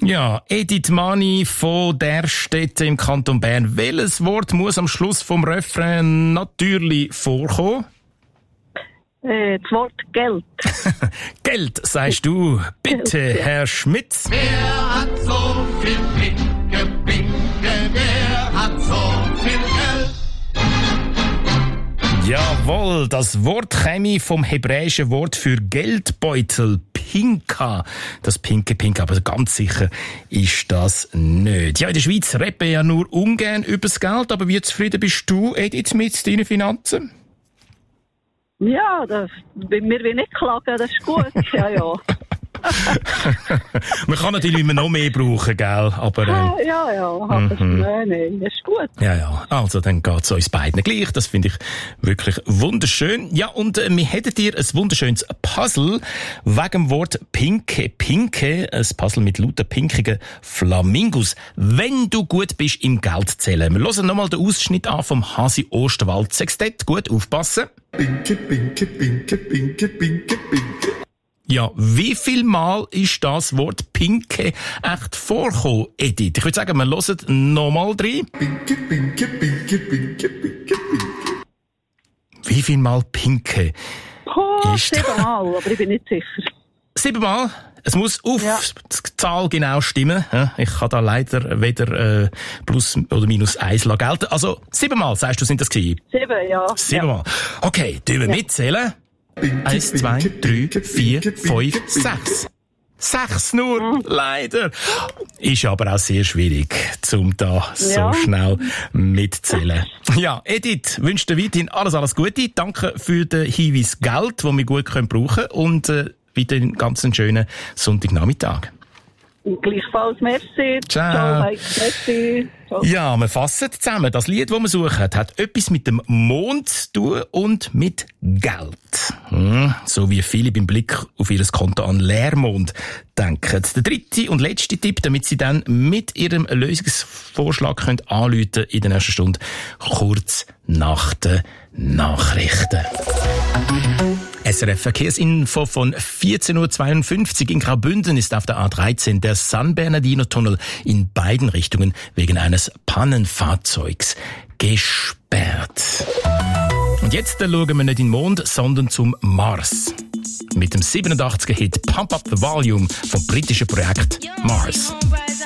Ja, Edith Mani von Därstetten im Kanton Bern. Welches Wort muss am Schluss vom Refrain natürlich vorkommen? Das Wort Geld. Geld, sagst du. Bitte, Geld, ja. Herr Schmitz. Wer hat so viel Pinke, wer hat so viel Geld? Jawohl, das Wort käme vom hebräischen Wort für Geldbeutel, Pinka. Das Pinke, aber ganz sicher ist das nicht. Ja, in der Schweiz rappen ja nur ungern übers Geld, aber wie zufrieden bist du, Edith, mit deinen Finanzen? Ja, wir will nicht klagen, das ist gut. Ja. Man kann natürlich immer noch mehr brauchen, gell? Aber, Nein, das ist gut. Ja, also dann geht's uns beiden gleich. Das finde ich wirklich wunderschön. Ja, und wir hätten dir ein wunderschönes Puzzle wegen dem Wort Pinke. Ein Puzzle mit lauter pinkigen Flamingos. Wenn du gut bist im Geldzählen. Wir hören nochmal den Ausschnitt an vom Hasi Osterwald Sextett. Gut, aufpassen. Pinke. Ja, wie viel Mal ist das Wort Pinke echt vorgekommen, Edith? Ich würde sagen, wir hören nochmal rein. Pinke. Wie viel Mal Pinke? ist 7 Mal, aber ich bin nicht sicher. 7 Mal? Es muss auf die Zahl genau stimmen. Ich kann da leider weder plus oder minus 1 gelten. Also 7 Mal, sagst du, sind das gewesen? 7, ja. 7 Mal. Okay, tun wir mitzählen. 1, 2, 3, 4, 5, 6. 6 nur, leider. Ist aber auch sehr schwierig, um da so schnell mitzählen. Ja, Edith, wünsche dir weiterhin alles Gute. Danke für den Hinweis Geld, den wir gut brauchen können. Und weiterhin einen ganz schönen Sonntagnachmittag. Gleichfalls, merci. Ciao. Merci. Ciao. Ja, wir fassen zusammen. Das Lied, das wir suchen, hat etwas mit dem Mond zu tun und mit Geld. So wie viele beim Blick auf ihr Konto an Leermond denken. Der dritte und letzte Tipp, damit Sie dann mit Ihrem Lösungsvorschlag anrufen können in der nächsten Stunde, kurz nach den Nachrichten. SRF Verkehrsinfo von 14.52 Uhr. In Graubünden ist auf der A13 der San Bernardino-Tunnel in beiden Richtungen wegen eines Pannenfahrzeugs gesperrt. Und jetzt schauen wir nicht in den Mond, sondern zum Mars. Mit dem 87er-Hit Pump Up the Volume vom britischen Projekt Mars.